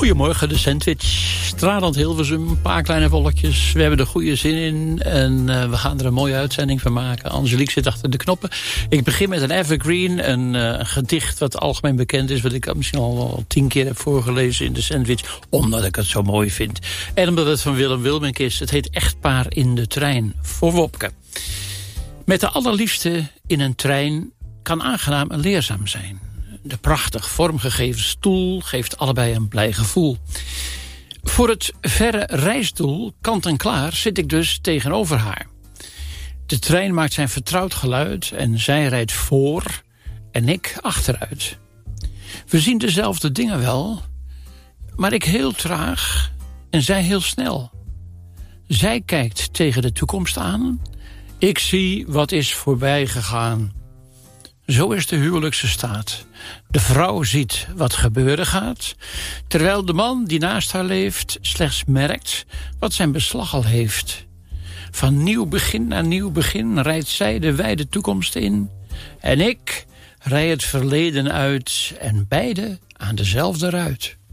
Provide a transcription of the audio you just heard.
Goedemorgen, de Sandwich. Stralend Hilversum, een paar kleine wolkjes. We hebben er goede zin in en we gaan er een mooie uitzending van maken. Angelique zit achter de knoppen. Ik begin met een evergreen, een gedicht wat algemeen bekend is, wat ik misschien al 10 keer heb voorgelezen in de Sandwich, omdat ik het zo mooi vind. En omdat het van Willem Wilmink is. Het heet Echtpaar in de trein, voor Wopke. Met de allerliefste in een trein kan aangenaam en leerzaam zijn. De prachtig vormgegeven stoel geeft allebei een blij gevoel. Voor het verre reisdoel, kant en klaar, zit ik dus tegenover haar. De trein maakt zijn vertrouwd geluid en zij rijdt voor en ik achteruit. We zien dezelfde dingen wel, maar ik heel traag en zij heel snel. Zij kijkt tegen de toekomst aan, ik zie wat is voorbij gegaan. Zo is de huwelijkse staat. De vrouw ziet wat gebeuren gaat, terwijl de man die naast haar leeft slechts merkt wat zijn beslag al heeft. Van nieuw begin naar nieuw begin rijdt zij de wijde toekomst in en ik rij het verleden uit en beide aan dezelfde ruit.